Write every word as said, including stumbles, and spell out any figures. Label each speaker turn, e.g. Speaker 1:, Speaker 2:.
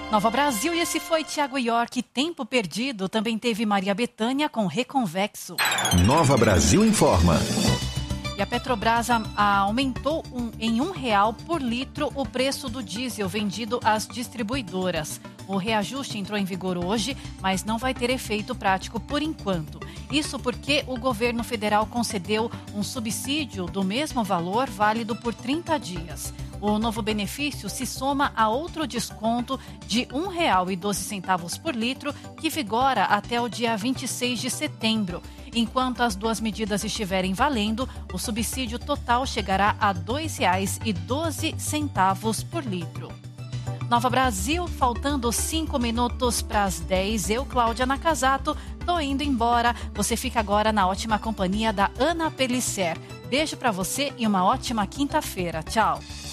Speaker 1: Nova Brasil, e esse foi Tiago York. Tempo Perdido. Também teve Maria Bethânia com Reconvexo.
Speaker 2: Nova Brasil informa.
Speaker 1: E a Petrobras a, a, aumentou um, em um real por litro o preço do diesel vendido às distribuidoras. O reajuste entrou em vigor hoje, mas não vai ter efeito prático por enquanto. Isso porque o governo federal concedeu um subsídio do mesmo valor válido por trinta dias. O novo benefício se soma a outro desconto de um real e doze centavos por litro, que vigora até o dia vinte e seis de setembro. Enquanto as duas medidas estiverem valendo, o subsídio total chegará a dois reais e doze centavos por litro. Nova Brasil, faltando cinco minutos para as dez. Eu, Cláudia Nakazato, tô indo embora. Você fica agora na ótima companhia da Ana Pellicer. Beijo para você e uma ótima quinta-feira. Tchau.